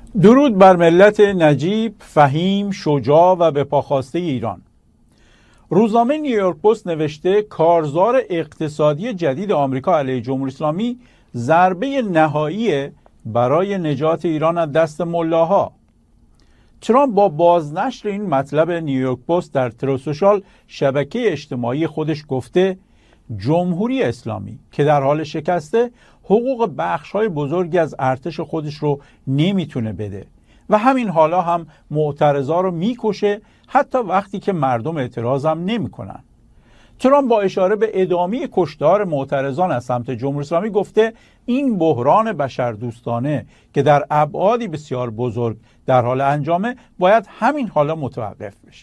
درود بر ملت نجیب، فهیم، شجاع و به پاخواسته ایران. روزنامه نیویورک پست نوشته کارزار اقتصادی جدید آمریکا علیه جمهوری اسلامی ضربه نهایی برای نجات ایران از دست ملاها. ترامپ با بازنشر این مطلب نیویورک پست در تروسوشال شبکه اجتماعی خودش گفته جمهوری اسلامی که در حال شکسته حقوق بخش‌های بزرگی از ارتش خودش رو نمیتونه بده و همین حالا هم معترضا رو میکشه، حتی وقتی که مردم اعتراض هم نمیکنن. ترامپ با اشاره به ادامه کشتار معترضان از سمت جمهوری اسلامی گفته این بحران بشردوستانه که در ابعادی بسیار بزرگ در حال انجامه باید همین حالا متوقف بشه.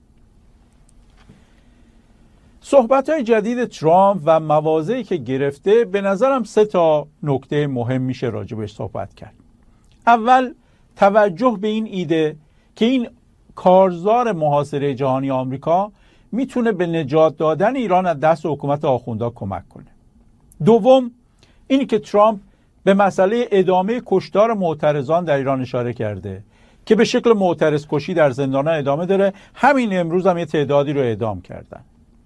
صحبت‌های جدید ترامپ و مواضعی که گرفته به نظرم 3 نکته مهم میشه راجبش صحبت کرد. اول، توجه به این ایده که این کارزار محاصره جهانی آمریکا میتونه به نجات دادن ایران از دست حکومت آخوندها کمک کنه. دوم، اینی که ترامپ به مسئله ادامه کشتار معترضان در ایران اشاره کرده که به شکل معترض کشی در زندان‌ها ادامه داره. همین امروز هم یه تعدادی رو اعدام کردن.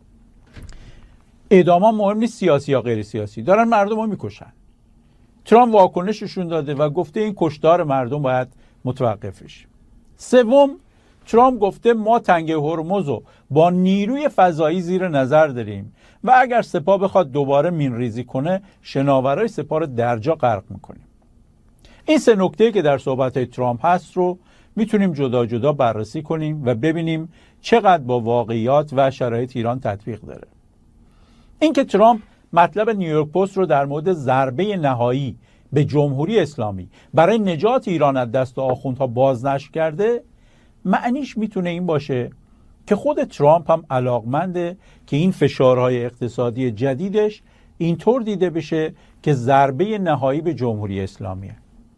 اعدام مهم نیست سیاسی یا غیر سیاسی، دارن مردم رو میکشن. ترامپ واکنششون داده و گفته این کشتار مردم باید متوقف بشه. سوم، ترامپ گفته ما تنگه هرمز رو با نیروی فضایی زیر نظر داریم و اگر سپاه بخواد دوباره مینریزی کنه شناورای سپاه رو درجا غرق میکنیم. این 3 نکته که در صحبت‌های ترامپ هست رو میتونیم جدا جدا بررسی کنیم و ببینیم چقدر با واقعیات و شرایط ایران تطبیق داره. اینکه ترامپ مطلب نیویورک پست رو در مورد ضربه نهایی به جمهوری اسلامی برای نجات ایران از دست آخوندها بازنشر کرده، معنیش میتونه این باشه که خود ترامپ هم علاقمنده که این فشارهای اقتصادی جدیدش اینطور دیده بشه که ضربه نهایی به جمهوری اسلامیه.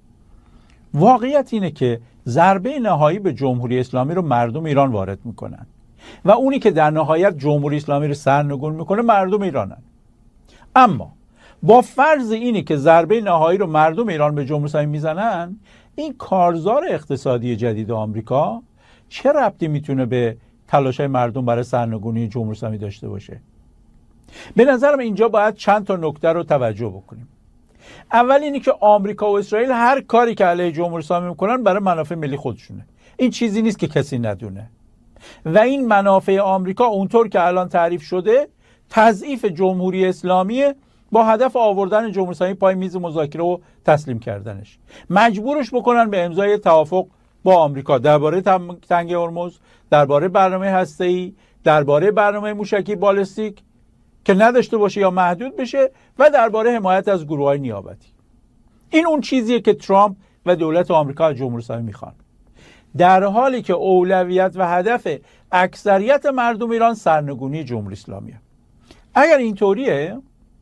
واقعیت اینه که ضربه نهایی به جمهوری اسلامی رو مردم ایران وارد میکنن و اونی که در نهایت جمهوری اسلامی رو سرنگون میکنه مردم ایرانن. اما با فرض اینی که ضربه نهایی رو مردم ایران به جمهوری اسلامی میزنن، این کارزار اقتصادی جدید آمریکا چه ربطی میتونه به تلاش‌های مردم برای سرنگونی جمهوری اسلامی داشته باشه؟ به نظرم اینجا باید چند تا نکته رو توجه بکنیم. اول اینی که آمریکا و اسرائیل هر کاری که علیه جمهوری اسلامی میکنن برای منافع ملی خودشونه. این چیزی نیست که کسی ندونه. و این منافع آمریکا اونطور که الان تعریف شده تضعیف جمهوری اسلامی با هدف آوردن جمهوری اسلامی پای میز مذاکره و تسلیم کردنش، مجبورش بکنن به امضای توافق با آمریکا درباره تنگه هرمز، درباره برنامه هسته‌ای، درباره برنامه موشکی بالستیک که نداشته باشه یا محدود بشه و درباره حمایت از گروه‌های نیابتی. این اون چیزیه که ترامپ و دولت آمریکا از جمهوری اسلامی میخوان، در حالی که اولویت و هدف اکثریت مردم ایران سرنگونی جمهوری اسلامیه. اگر اینطوریه،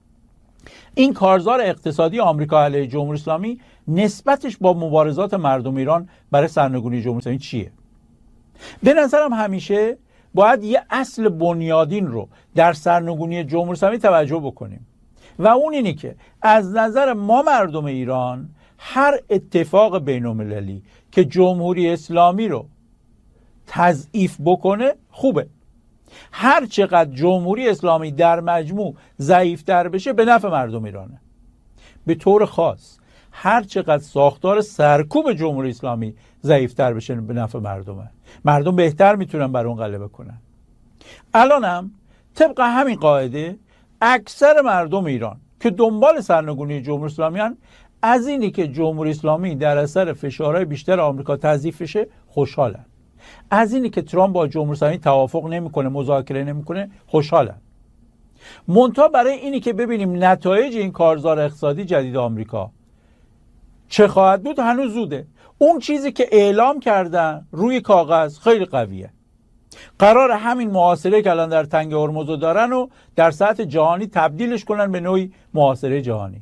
این کارزار اقتصادی آمریکا علیه جمهوری اسلامی نسبتش با مبارزات مردم ایران برای سرنگونی جمهوری اسلامی چیه؟ به نظرم همیشه باید یه اصل بنیادین رو در سرنگونی جمهوری اسلامی توجه بکنیم و اون اینی که از نظر ما مردم ایران هر اتفاق بین‌المللی که جمهوری اسلامی رو تضعیف بکنه خوبه. هر چقدر جمهوری اسلامی در مجموع ضعیف‌تر بشه به نفع مردم ایرانه. به طور خاص هر چقدر ساختار سرکوب جمهوری اسلامی ضعیف‌تر بشه به نفع مردمه. مردم بهتر میتونن بر اون غلبه کنن. الانم طبق همین قاعده اکثر مردم ایران که دنبال سرنگونی جمهوری اسلامی هستند، از اینی که جمهوری اسلامی در اثر فشارهای بیشتر آمریکا تضعیف بشه خوشحالن. از اینی که ترامپ با جمهوری اسلامی توافق نمیکنه، مذاکره نمیکنه خوشحالن. منتها برای اینی که ببینیم نتایج این کارزار اقتصادی جدید آمریکا چه خواهد بود هنوز زوده. اون چیزی که اعلام کردن روی کاغذ خیلی قویه. قرار همین محاصره که الان در تنگه هرمز دارن و در سطح جهانی تبدیلش کنن به نوعی محاصره جهانی.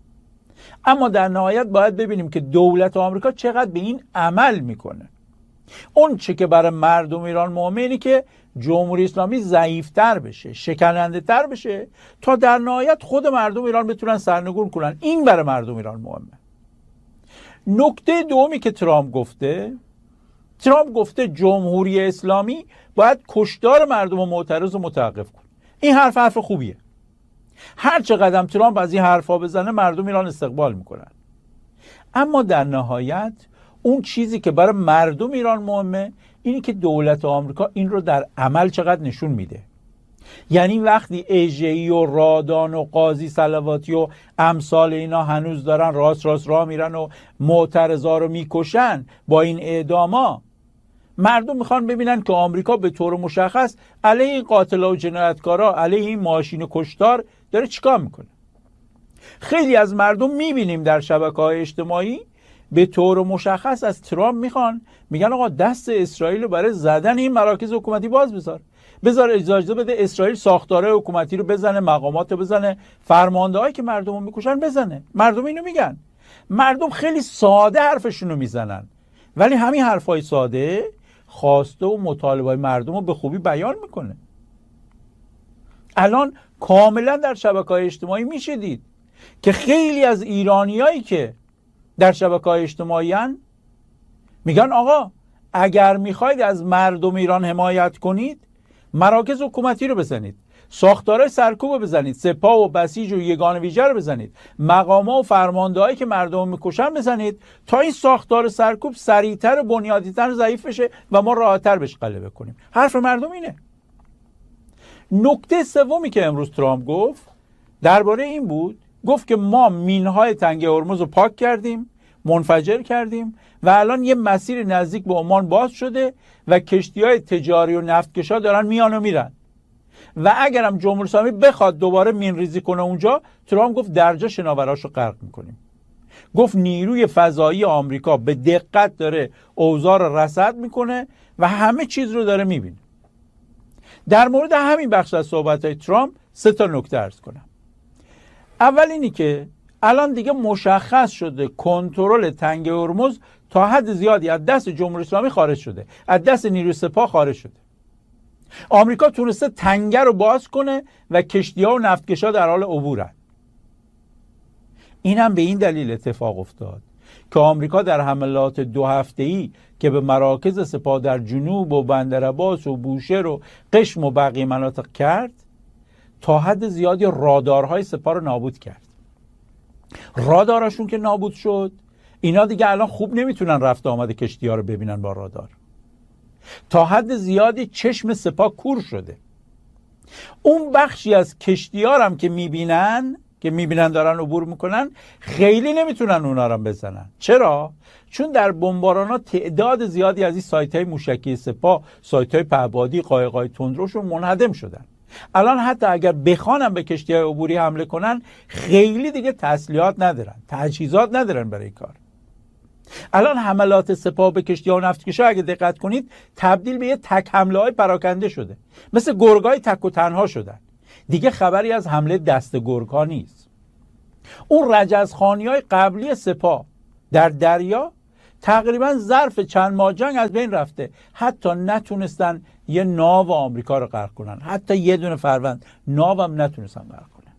اما در نهایت باید ببینیم که دولت آمریکا چقدر به این عمل میکنه. اون چه که برای مردم ایران مهمه اینه که جمهوری اسلامی ضعیف‌تر بشه، شکننده تر بشه تا در نهایت خود مردم ایران بتونن سرنگون کنن. این برای مردم ایران مهمه. نکته دومی که ترامپ گفته جمهوری اسلامی باید کشتار مردم معترض رو متوقف کنه. این حرف خوبیه. هر چقدر ترامپ از این حرفا بزنه مردم ایران استقبال میکنن. اما در نهایت اون چیزی که برای مردم ایران مهمه اینی که دولت آمریکا این رو در عمل چقدر نشون میده. یعنی وقتی اژه‌ای و رادان و قاضی صلواتی و امثال اینا هنوز دارن راست راه میرن و معترضا رو میکشن با این اعداما، مردم میخوان ببینن که آمریکا به طور مشخص علیه این قاتلا و جنایتکارا، علیه این ماشین کشتار داره چیکار میکنه. خیلی از مردم میبینیم در شبکه‌های اجتماعی به طور مشخص از ترامپ میگن آقا دست اسرائیل رو برای زدن این مراکز حکومتی باز بذار اجازه بده اسرائیل ساختاره حکومتی رو بزنه، مقامات رو بزنه، فرماندهایی که مردم رو میکشن بزنه. مردم اینو میگن. مردم خیلی ساده حرفشون رو میزنن، ولی همین حرفای ساده خواسته و مطالبه مردم رو به خوبی بیان میکنه. الان کاملا در شبکه‌های اجتماعی میشه دید که خیلی از ایرانیایی که در شبکه‌های اجتماعی هن میگن آقا اگر میخواید از مردم ایران حمایت کنید مراکز حکومتی رو بزنید، ساختارهای سرکوب رو بزنید، سپاه و بسیج و یگان ویژه رو بزنید، مقام‌ها و فرماندهایی که مردم میکشن بزنید تا این ساختار سرکوب سریعتر و بنیادی‌تر ضعیف بشه و ما راحت‌تر بهش غلبه کنیم. حرف مردم اینه. نکته سومی که امروز ترامپ گفت درباره این بود، گفت که ما مینهای تنگه هرمز رو پاک کردیم، منفجر کردیم و الان یه مسیر نزدیک به عمان باز شده و کشتی‌های تجاری و نفتکشا دارن میان و میرن و اگرم جمهوری اسلامی بخواد دوباره مین ریزی کنه اونجا، ترامپ گفت درجا شناوراشو غرق میکنیم. گفت نیروی فضایی آمریکا به دقت داره اوضاع رو رصد میکنه و همه چیز رو داره میبینه. در مورد همین بخش از صحبت‌های ترامپ 3 نکته عرض کنم. اول اینی که الان دیگه مشخص شده کنترل تنگه هرمز تا حد زیادی از دست جمهوری اسلامی خارج شده، از دست نیروی سپاه خارج شده. آمریکا تونسته تنگه رو باز کنه و کشتی‌ها و نفتکشا در حال عبورن. این هم به این دلیل اتفاق افتاد که آمریکا در حملات 2 هفته‌ای که به مراکز سپاه در جنوب و بندرعباس و بوشهر و قشم و بقیه مناطق کرد، تا حد زیادی رادارهای سپاه رو نابود کرد. رادارشون که نابود شد، اینا دیگه الان خوب نمیتونن رفت آمد کشتی‌ها رو ببینن با رادار. تا حد زیادی چشم سپاه کور شده. اون بخشی از کشتی‌ها هم که میبینن دارن عبور میکنن، خیلی نمیتونن اونا رو بزنن. چرا؟ چون در بمبارانات تعداد زیادی از این سایت‌های موشکی سپاه، سایت‌های پهپادی، قایق‌های تندروشون منهدم شدن. الان حتی اگر بخوانم به کشتی‌های عبوری حمله کنن، خیلی دیگه تسلیحات ندارن، تجهیزات ندارن برای کار. الان حملات سپاه به کشتی‌ها و نفتکشا اگه دقت کنید تبدیل به یه تک حمله‌های پراکنده شده، مثل گرگای تک و تنها شدن. دیگه خبری از حمله دست گرگ‌ها نیست. اون رجزخوانی‌های قبلی سپاه در دریا تقریبا ظرف چند ماه جنگ از بین رفته. حتی نتونستن یه ناو آمریکا رو غرق کنن، حتی یه دونه فروند ناو هم نتونستن غرق کنن.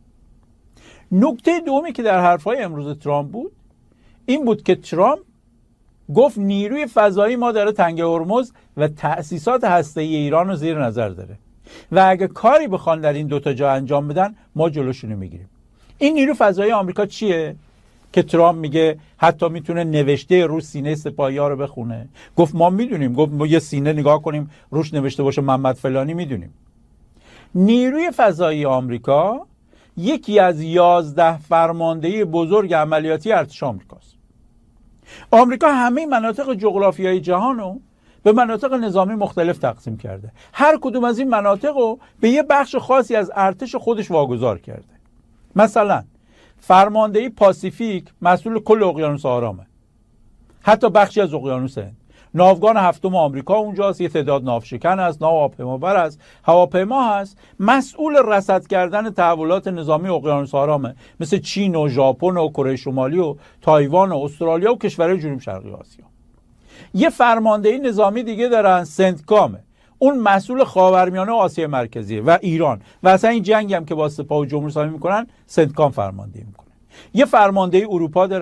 نکته دومی که در حرف‌های امروز ترامپ بود این بود که ترامپ گفت نیروی فضایی ما داره تنگه هرمز و تأسیسات هسته‌ای ایران رو زیر نظر داره و اگه کاری بخوان در این 2 جا انجام بدن ما جلوشونو میگیریم. این نیرو فضایی آمریکا چیه که ترامپ میگه حتی میتونه نوشته رو سینه سپاهی‌ها رو بخونه؟ گفت ما میدونیم. گفت ما یه سینه نگاه کنیم روش نوشته باشه محمد فلانی، میدونیم. نیروی فضایی آمریکا یکی از 11 فرماندهی بزرگ عملیاتی ارتش آمریکاست. آمریکا همه مناطق جغرافیایی جهان رو به مناطق نظامی مختلف تقسیم کرده. هر کدوم از این مناطق رو به یه بخش خاصی از ارتش خودش واگذار کرده. مثلا فرماندهی پاسیفیک مسئول کل اقیانوس آرامه، حتی بخشی از اقیانوس هند. ناوگان 7 آمریکا اونجاست، یه تعداد ناوشکن هست، ناوهواپیمابر هست، هواپیما هست. مسئول رصد کردن تحولات نظامی اقیانوس آرامه، مثل چین و ژاپن و کره شمالی و تایوان و استرالیا و کشورهای جنوب شرقی آسیا. یه فرماندهی نظامی دیگه دارن، سنتکامه، اون مسئول خاورمیانه و آسیای مرکزی و ایران و اصلا این جنگی هم که با سپاه و جمهوری اسلامی میکنن سنتکام فرماندهی میکنه. یه فرماندهی اروپا دارن،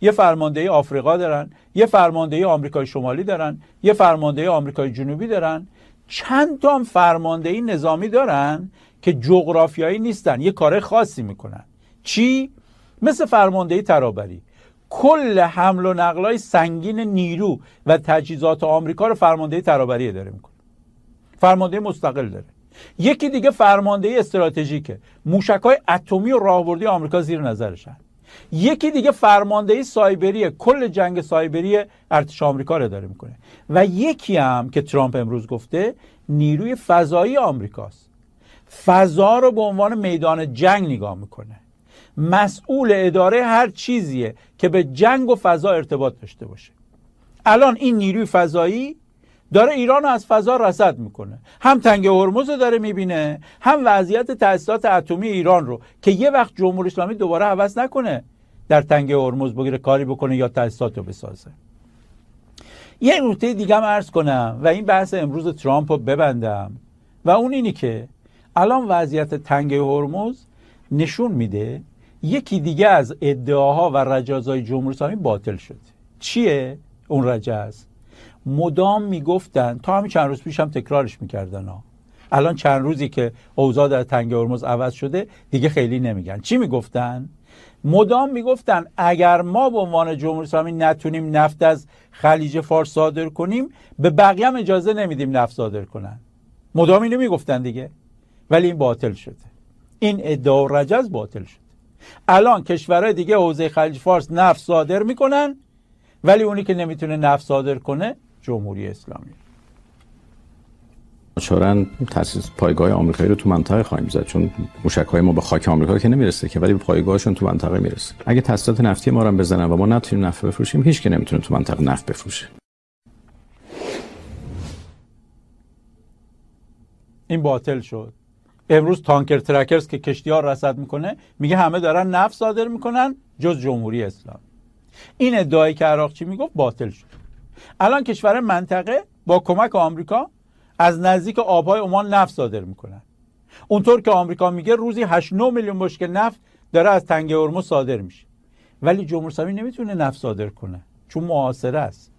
یه فرماندهی آفریقا دارن، یه فرماندهی آمریکای شمالی دارن، یه فرماندهی آمریکای جنوبی دارن، چند تا هم فرماندهی نظامی دارن که جغرافیایی نیستن، یه کار خاصی میکنن. چی؟ مثل فرماندهی ترابری کل حمل و نقلای سنگین نیرو و تجهیزات آمریکا رو فرماندهی ترابری اداره میکنه. فرماندهی مستقل داره. یکی دیگه فرماندهی استراتژیکه، موشک‌های اتمی و راهبردی آمریکا زیر نظرشن. یکی دیگه فرماندهی سایبریه، کل جنگ سایبری ارتش آمریکا رو اداره میکنه. و یکی هم که ترامپ امروز گفته نیروی فضایی آمریکاست. فضا رو به عنوان میدان جنگ نگاه میکنه، مسئول اداره هر چیزیه که به جنگ و فضا ارتباط داشته باشه. الان این نیروی فضایی داره ایران رو از فضا رصد میکنه، هم تنگه هرمز رو داره میبینه، هم وضعیت تأسیسات اتمی ایران رو که یه وقت جمهوری اسلامی دوباره هوس نکنه در تنگه هرمز بگیره کاری بکنه یا تأسیسات رو بسازه. یه نکته دیگه هم عرض کنم و این بحث امروز ترامپ رو ببندم و اون اینی که الان وضعیت تنگه هرمز نشون میده یکی دیگه از ادعاها و رجزهای جمهوری اسلامی باطل شده. چیه اون رجز؟ مدام میگفتن، تا همین چند روز پیش هم تکرارش میکردن الان چند روزی که اوضاع در تنگه هرمز عوض شده دیگه خیلی نمیگن. چی میگفتن؟ مدام میگفتن اگر ما به عنوان جمهوری اسلامی نتونیم نفت از خلیج فارس صادر کنیم، به بقیه هم اجازه نمیدیم نفت صادر کنن. مدام اینو میگفتن دیگه، ولی این باطل شده. این ادعا و رجز باطل شده. الان کشورهای دیگه حوزه خلیج فارس نفت صادر میکنن، ولی اونی که نمیتونه نفت صادر کنه جمهوری اسلامی. چرا تاسیس پایگاه آمریکایی رو تو منطقه خواهیم زد، چون موشک‌های ما به خاک آمریکا که نمیرسه که، ولی به پایگاهشون تو منطقه میرسه. اگه تاسیسات نفتی ما رو هم بزنن و ما نتونیم نفت بفروشیم، هیچ کی نمیتونه تو منطقه نفت بفروشه. این باطل شد. امروز تانکر ترکرز که کشتی‌ها رصد میکنه میگه همه دارن نفت صادر میکنن جز جمهوری اسلامی. این ادعایی که عراقچی میگفت باطل شد. الان کشور منطقه با کمک آمریکا از نزدیک آبهای عمان نفت صادر میکنن. اونطور که آمریکا میگه روزی 8-9 میلیون بشکه نفت داره از تنگه هرمز صادر میشه، ولی جمهوری اسلامی نمیتونه نفت صادر کنه چون محاصره است.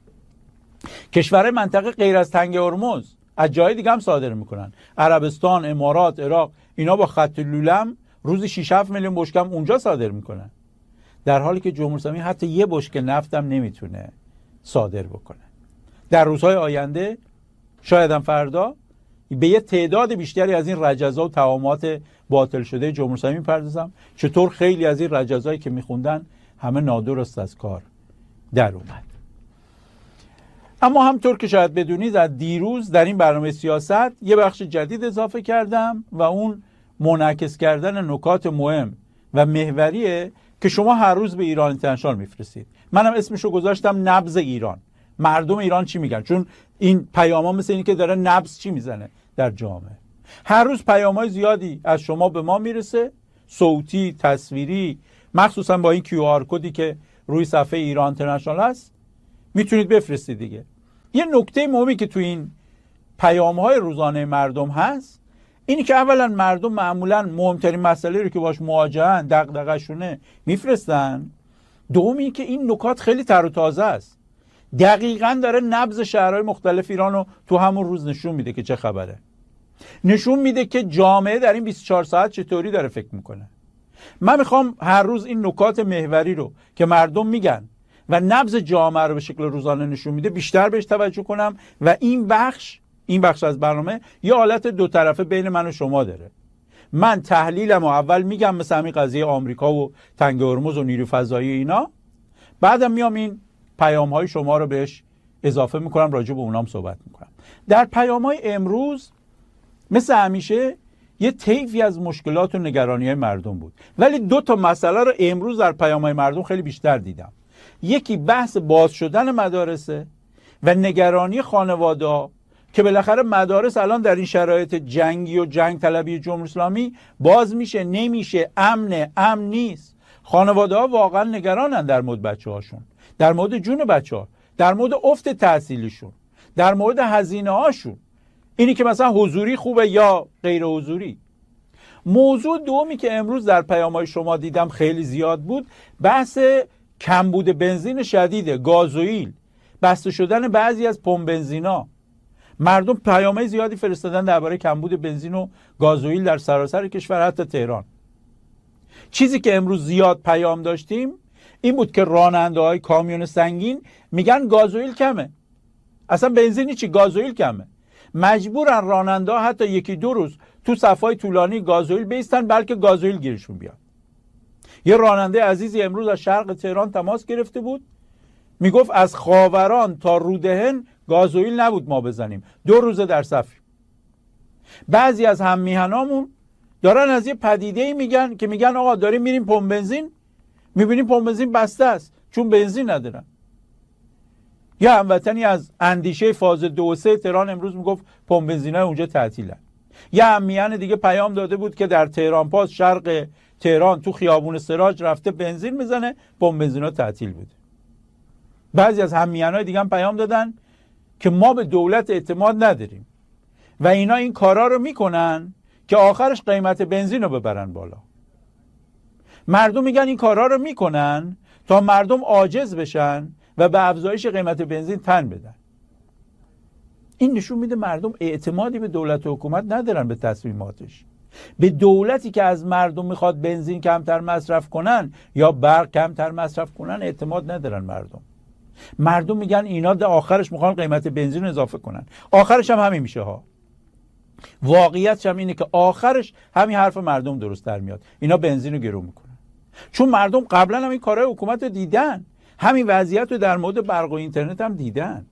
کشور منطقه غیر از تنگه هرمز از جای دیگه هم صادر میکنن. عربستان، امارات، عراق، اینا با خط لولم روزی 6-7 میلیون بشکه هم اونجا صادر میکنن، در حالی که جمهوری اسلامی حتی یه بشکه نفت هم نمیتونه صادر بکنه. در روزهای آینده، شاید هم فردا، به یه تعداد بیشتری از این رجزا و توهمات باطل شده جمهوری اسلامی میپردازم، چطور خیلی از این رجزایی که میخوندن همه نادرست از کار در اومد. اما همطور که شاید بدونید از دیروز در این برنامه سیاست یه بخش جدید اضافه کردم و اون منعکس کردن نکات مهم و محوریه که شما هر روز به ایران اینترنشنال میفرستید. منم اسمشو گذاشتم نبض ایران. مردم ایران چی میگن؟ چون این پیاما مثل اینی که داره نبض چی میزنه در جامعه. هر روز پیام‌های زیادی از شما به ما میرسه، صوتی، تصویری، مخصوصا با این QR کدی که روی صفحه ایران اینترنشنال هست میتونید بفرستید دیگه. یه نکته مهمی که تو این پیام‌های روزانه مردم هست اینی که اولا مردم معمولا مهمترین مسئله رو که باش مواجهن، دغدغه‌شونه میفرستن. دومی که این نکات خیلی تر و تازه است، دقیقاً داره نبض شهرهای مختلف ایران رو تو همون روز نشون میده که چه خبره. نشون میده که جامعه در این 24 ساعت چطوری داره فکر میکنه. من میخوام هر روز این نکات محوری رو که مردم میگن و نبض جامعه رو به شکل روزانه نشون میده بیشتر بهش توجه کنم و این بخش از برنامه یه حالت دو طرفه بین من و شما داره. من تحلیلمو اول میگم مثل همین قضیه آمریکا و تنگه هرمز و نیروی فضایی اینا، بعدم میام این پیام‌های شما رو بهش اضافه میکنم، راجع به اونام صحبت میکنم. در پیام‌های امروز مثل همیشه یه طیفی از مشکلات و نگرانی‌های مردم بود، ولی 2 تا مسئله رو امروز در پیام‌های مردم خیلی بیشتر دیدم. یکی بحث باز شدن مدارسه و نگرانی خانواده‌ها که بالاخره مدارس الان در این شرایط جنگی و جنگ طلبی جمهوری اسلامی باز میشه نمیشه، امن نیست. خانواده‌ها واقعا نگرانن در مورد بچه‌هاشون، در مورد جون بچه‌ها، در مورد افت تحصیلیشون، در مورد هزینه‌هاشون، اینی که مثلا حضوری خوبه یا غیر حضوری. موضوع دومی که امروز در پیام‌های شما دیدم خیلی زیاد بود، بحث کمبود بنزین شدید، گازوئیل، بسته شدن بعضی از پمپ بنزینا. مردم پیام‌های زیادی فرستادن درباره کمبود بنزین و گازوئیل در سراسر کشور، حتی تهران. چیزی که امروز زیاد پیام داشتیم این بود که راننده‌های کامیون سنگین میگن گازوئیل کمه. اصلا بنزینی چی، گازوئیل کمه. مجبورن راننده‌ها حتی یکی دو روز تو صف‌های طولانی گازوئیل بیستن بلکه گازوئیل گیرشون بیاد. یه راننده عزیزی امروز از شرق تهران تماس گرفته بود، میگفت از خاوران تا رودهن گازوئیل نبود ما بزنیم، 2 روزه در صفیم. بعضی از هم میهنامون دارن از یه پدیده‌ای میگن که میگن آقا داریم میریم پمپ بنزین، میبینیم پمپ بنزین بسته است چون بنزین ندارن. یه هموطنی از اندیشه فاز 2 و 3 تهران امروز میگفت پمپ بنزینای اونجا تعطیلن. یه هم میهن دیگه پیام داده بود که در تهران پاس شرق تهران تو خیابون سراج رفته بنزین میزنه، پمپ بنزینا تعطیل بوده. بعضی از هممیهن‌های دیگه هم پیام دادن که ما به دولت اعتماد نداریم و اینا این کارا رو میکنن که آخرش قیمت بنزین رو ببرن بالا. مردم میگن این کارا رو میکنن تا مردم عاجز بشن و به افزایش قیمت بنزین تن بدن. این نشون میده مردم اعتمادی به دولت و حکومت ندارن به تصمیماتش. به دولتی که از مردم میخواد بنزین کمتر مصرف کنن یا برق کمتر مصرف کنن اعتماد ندارن مردم میگن اینا در آخرش میخوان قیمت بنزین اضافه کنن. آخرش هم همین میشه ها. واقعیتش هم اینه که آخرش همین حرف مردم درست در میاد. اینا بنزین رو گرون میکنن. چون مردم قبلا هم این کارهای حکومت رو دیدن. همین وضعیت رو در مورد برق و اینترنت هم دیدن.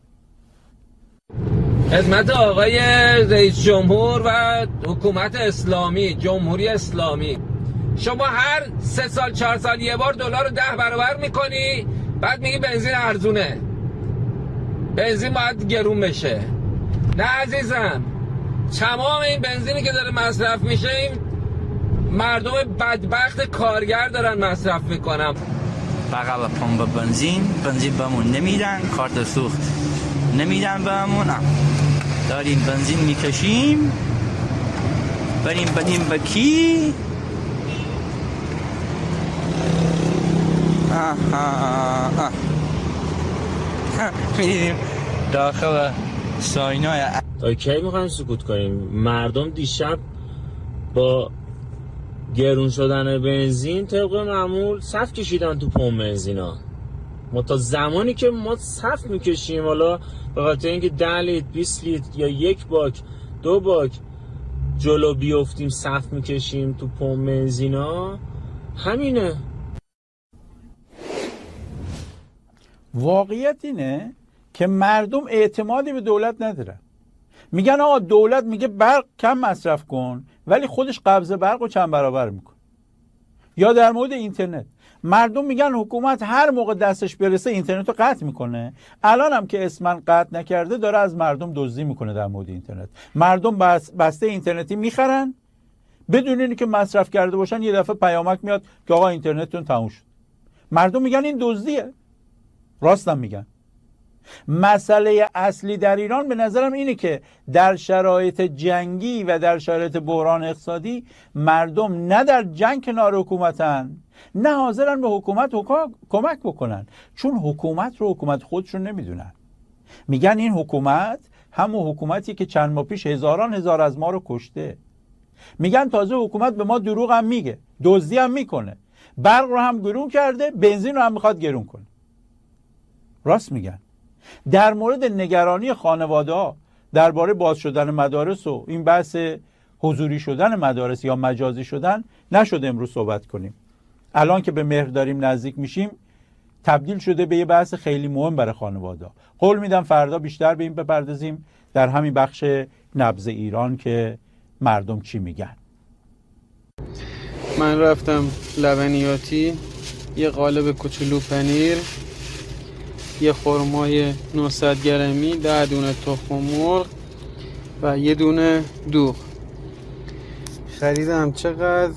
خدمت آقای رئیس جمهور و حکومت اسلامی، جمهوری اسلامی، شما هر 3 سال 4 سال یه بار دلار رو 10 برابر میکنی، بعد میگی بنزین ارزونه، بنزین باید گرون بشه. نه عزیزم، تمام این بنزینی که داره مصرف میشه این مردم بدبخت کارگر دارن مصرف میکنن. بغل پمپ بنزین بهمون نمیدن، کارت سوخت نمیدن بهمون، داریم بنزین میکشیم بریم بدیم به کی؟ میدیم داخل ساینای. تا کی میخوایم سکوت کنیم؟ مردم دیشب با گرون شدن بنزین طبق معمول صف کشیدن تو پمپ بنزینا. ما تا زمانی که ما صف میکشیم، حالا به خاطر اینکه 10 لیتر 20 لیتر یا 1 باک 2 باک جلو بیفتیم صف میکشیم تو پمپ بنزینا، همینه. واقعیت اینه که مردم اعتمادی به دولت ندارن. میگن آقا دولت میگه برق کم مصرف کن ولی خودش قبض برق رو چند برابر میکنه. یا در مورد اینترنت مردم میگن حکومت هر موقع دستش برسه اینترنت رو قطع میکنه. الان هم که اسمن قطع نکرده داره از مردم دزدی میکنه در مورد اینترنت. مردم بسته اینترنتی میخرن بدون اینکه مصرف کرده باشن، یه دفعه پیامک میاد که آقا اینترنتتون تموم شد. مردم میگن این دزدیه. راستم میگن. مسئله اصلی در ایران به نظرم اینه که در شرایط جنگی و در شرایط بحران اقتصادی مردم نه در جنگ کنار حکومتن، نه حاضرن به حکومت کمک بکنن، چون حکومت رو حکومت خودشون نمیدونن. میگن این حکومت همون حکومتی که چند ماه پیش هزاران هزار از ما رو کشته. میگن تازه حکومت به ما دروغ هم میگه، دزدی هم میکنه، برق رو هم گرون کرده، بنزین رو هم میخواد گرون کنه. راست میگن. در مورد نگرانی خانواده‌ها درباره باز شدن مدارس و این بحث حضوری شدن مدارس یا مجازی شدن نشد امروز صحبت کنیم. الان که به مهر داریم نزدیک میشیم تبدیل شده به یه بحث خیلی مهم برای خانواده‌ها. قول میدم فردا بیشتر به این بپردازیم در همین بخش نبض ایران که مردم چی میگن. من رفتم لبنیاتی، یه قالب کوچولو پنیر، یه خرمای 900 گرمی، 10 دونه تخم مرغ و یه دونه دوغ خریدم. چقدر؟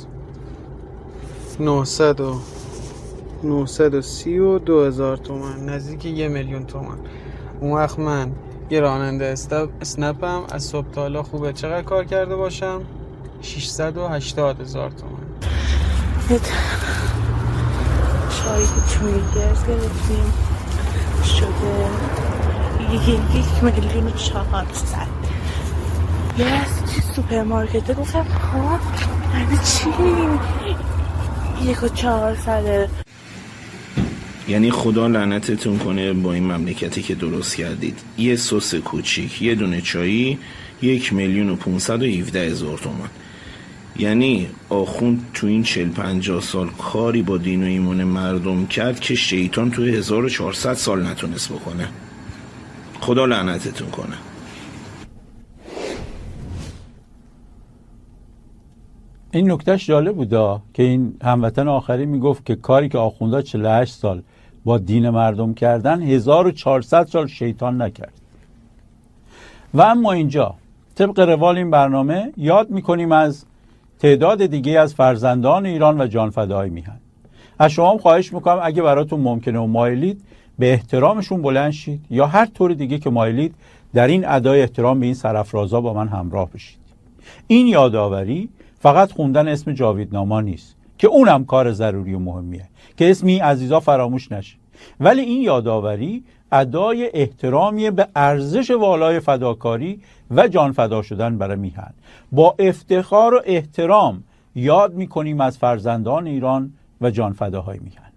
932,000 تومان، نزدیک 1,000,000 تومان. اون وقت من یه راننده اسنپم، از صبح تا حالا خوبه چقدر کار کرده باشم؟ 680,000 تومان. کاری که تو میگرد گرفتیم شده 1,400,000. یه از توی سوپرمارکته گفتم ها همه چی 1,400,000. یعنی خدا لعنتتون کنه با این مملکتی که درست کردید. یه سس کوچیک، یه دونه چایی، 1,517,000 تومان. یعنی آخوند تو این 40-50 سال کاری با دین و ایمان مردم کرد که شیطان تو 1400 سال نتونست بکنه. خدا لعنتتون کنه. این نکتهش جالب بودا که این هموطن آخری میگفت که کاری که آخوندا 48 سال با دین مردم کردن 1400 سال شیطان نکرد. و اما اینجا طبق روال این برنامه یاد میکنیم از تعداد دیگه از فرزندان ایران و جانفداهای میهن. از شما هم خواهش میکنم اگه براتون ممکنه و مایلید به احترامشون بلند شید یا هر طور دیگه که مایلید در این ادای احترام به این سرافرازا با من همراه بشید. این یادآوری فقط خوندن اسم جاویدنامه نیست که اونم کار ضروری و مهمیه که اسمی عزیزا فراموش نشه، ولی این یادآوری ادای احترامی به ارزش والای فداکاری و جان فدا شدن برای میهن. با افتخار و احترام یاد میکنیم از فرزندان ایران و جان فداهای میهن.